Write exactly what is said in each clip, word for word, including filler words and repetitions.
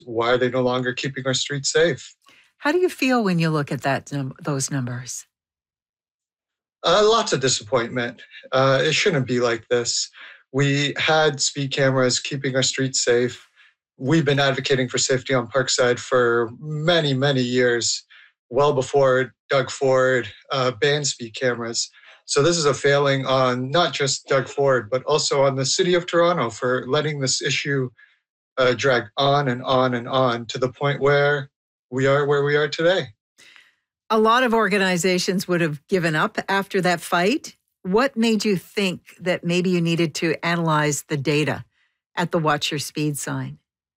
why are they no longer keeping our streets safe? How do you feel when you look at that num- those numbers? Uh, lots of disappointment. Uh, it shouldn't be like this. We had speed cameras keeping our streets safe. We've been advocating for safety on Parkside for many, many years, well before Doug Ford uh, banned speed cameras. So this is a failing on not just Doug Ford, but also on the City of Toronto for letting this issue uh, drag on and on and on to the point where we are where we are today. A lot of organizations would have given up after that fight. What made you think that maybe you needed to analyze the data at the Watch Your Speed sign?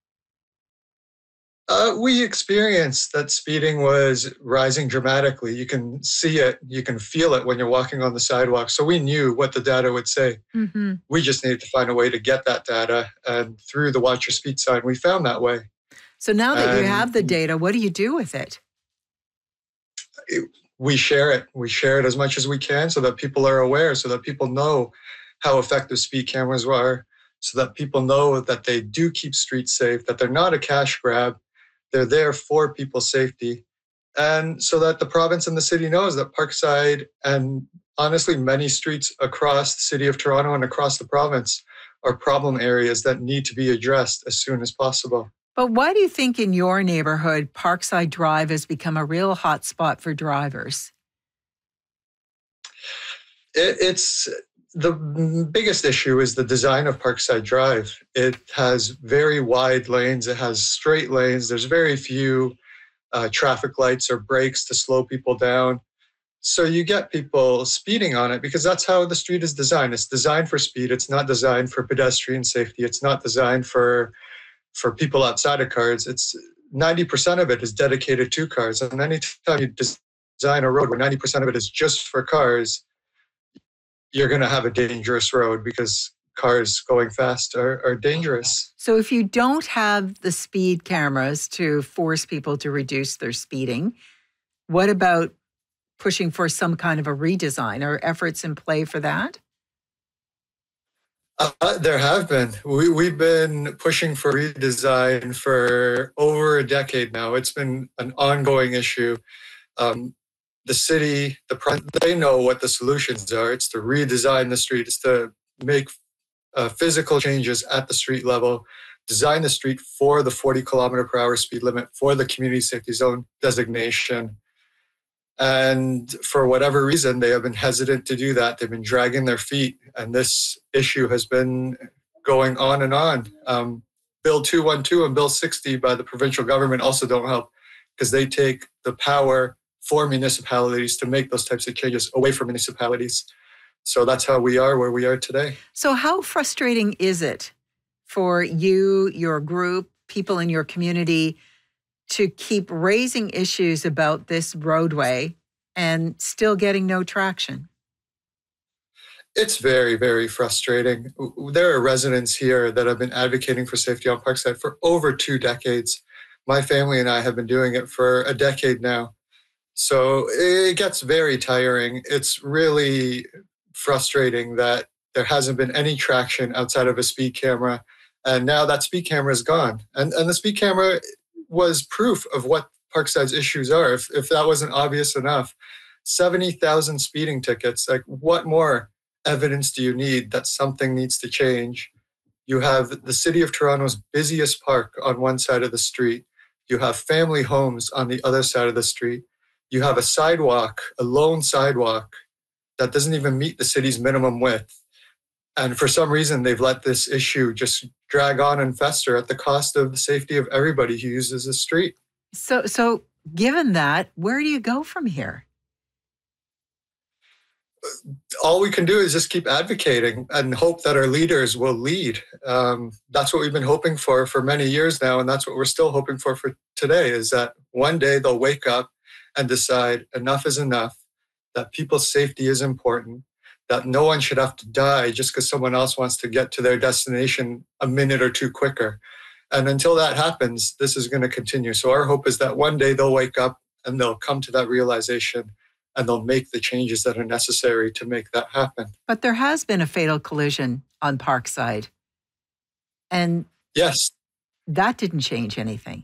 Uh, we experienced that speeding was rising dramatically. You can see it, you can feel it when you're walking on the sidewalk. So we knew what the data would say. Mm-hmm. We just needed to find a way to get that data. And through the Watch Your Speed sign, we found that way. So now that and you have the data, what do you do with it? it? We share it. We share it as much as we can so that people are aware, so that people know how effective speed cameras are, so that people know that they do keep streets safe, that they're not a cash grab. They're there for people's safety. And so that the province and the city knows that Parkside and honestly many streets across the city of Toronto and across the province are problem areas that need to be addressed as soon as possible. But why do you think in your neighborhood, Parkside Drive has become a real hot spot for drivers? It, it's the biggest issue is the design of Parkside Drive. It has very wide lanes. It has straight lanes. There's very few uh, traffic lights or brakes to slow people down. So you get people speeding on it because that's how the street is designed. It's designed for speed. It's not designed for pedestrian safety. It's not designed for for people outside of cars. It's ninety percent of it is dedicated to cars. And anytime you design a road where ninety percent of it is just for cars, you're going to have a dangerous road because cars going fast are, are dangerous. So if you don't have the speed cameras to force people to reduce their speeding, what about pushing for some kind of a redesign? Are efforts in play for that? Uh, there have been. We, we've been pushing for redesign for over a decade now. It's been an ongoing issue. Um, the city, the they know what the solutions are. It's to redesign the street. It's to make uh, physical changes at the street level, design the street for the forty kilometer per hour speed limit, for the community safety zone designation. And for whatever reason, they have been hesitant to do that. They've been dragging their feet. And this issue has been going on and on. Um, Bill two twelve and Bill sixty by the provincial government also don't help because they take the power for municipalities to make those types of changes away from municipalities. So that's how we are where we are today. So how frustrating is it for you, your group, people in your community to keep raising issues about this roadway and still getting no traction? It's very, very frustrating. There are residents here that have been advocating for safety on Parkside for over two decades. My family and I have been doing it for a decade now. So it gets very tiring. It's really frustrating that there hasn't been any traction outside of a speed camera. And now that speed camera is gone. And, and the speed camera was proof of what Parkside's issues are. If, if that wasn't obvious enough, seventy thousand speeding tickets, like what more evidence do you need that something needs to change? You have the city of Toronto's busiest park on one side of the street. You have family homes on the other side of the street. You have a sidewalk, a lone sidewalk that doesn't even meet the city's minimum width. And for some reason, they've let this issue just drag on and fester at the cost of the safety of everybody who uses the street. So, so given that, where do you go from here? All we can do is just keep advocating and hope that our leaders will lead. Um, that's what we've been hoping for for many years now, and that's what we're still hoping for for today, is that one day they'll wake up and decide enough is enough, that people's safety is important, that no one should have to die just because someone else wants to get to their destination a minute or two quicker. And until that happens, this is going to continue. So our hope is that one day they'll wake up and they'll come to that realization and they'll make the changes that are necessary to make that happen. But there has been a fatal collision on Parkside. And yes, That didn't change anything.